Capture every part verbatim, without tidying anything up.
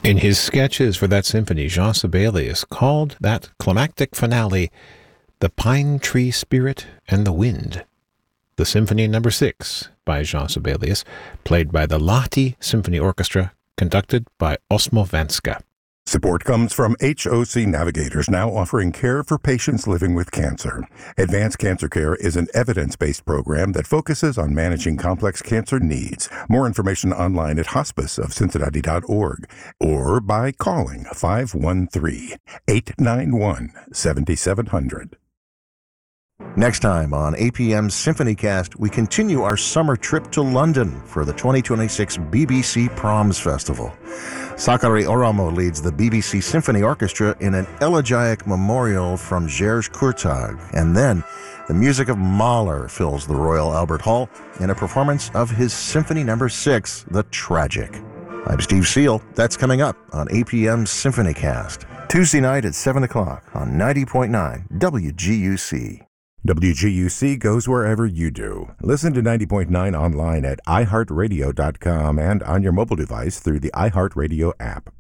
In his sketches for that symphony, Jean Sibelius called that climactic finale The Pine Tree Spirit and the Wind. The Symphony Number Six by Jean Sibelius, played by the Lahti Symphony Orchestra, conducted by Osmo Vanska. Support comes from H O C Navigators, now offering care for patients living with cancer. Advanced Cancer Care is an evidence-based program that focuses on managing complex cancer needs. More information online at hospice of cincinnati dot org or by calling five one three, eight nine one, seven seven zero zero. Next time on A P M's SymphonyCast, we continue our summer trip to London for the twenty twenty-six B B C Proms Festival. Sakari Oramo leads the B B C Symphony Orchestra in an elegiac memorial from Jerzy Kurtag, and then the music of Mahler fills the Royal Albert Hall in a performance of his Symphony Number Six, The Tragic. I'm Steve Seal. That's coming up on A P M's SymphonyCast, Tuesday night at seven o'clock on ninety point nine W G U C. W G U C goes wherever you do. Listen to ninety point nine online at i heart radio dot com and on your mobile device through the iHeartRadio app.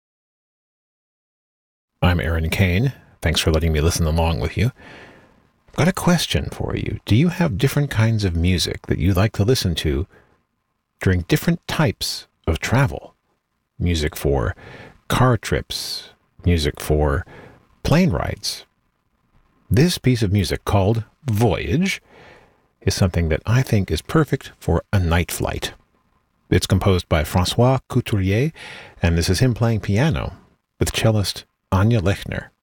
I'm Aaron Kane. Thanks for letting me listen along with you. I've got a question for you. Do you have different kinds of music that you like to listen to during different types of travel? Music for car trips, music for plane rides. This piece of music, called Voyage, is something that I think is perfect for a night flight. It's composed by François Couturier, and this is him playing piano with cellist Anya Lechner.